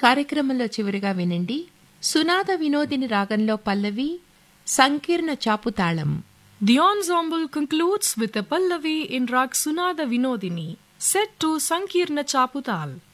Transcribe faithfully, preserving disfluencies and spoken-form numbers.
కార్యక్రమంలో చివరిగా వినండి సునాద వినోదిని రాగంలో పల్లవి సంకీర్ణ చాపుతాళం. The ensemble concludes with a pallavi in rag Sunada Vinodini, set to Sankirna Chaputal.